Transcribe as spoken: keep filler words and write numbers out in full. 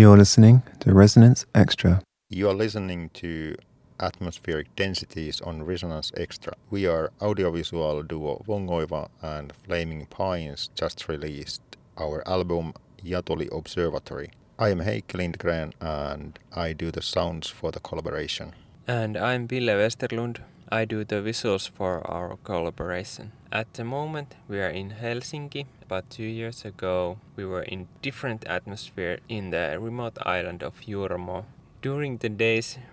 You're listening to Resonance Extra. You are listening to Atmospheric Densities on Resonance Extra. We are audiovisual duo Vongoiva and Flaming Pines just released our album Jatoli Observatory. I am Heikki Lindgren and I do the sounds for the collaboration. And I'm Ville Westerlund. I do the visuals for our collaboration. At the moment we are in Helsinki, but two years ago we were in different atmosphere in the remote island of Jurmo. During the days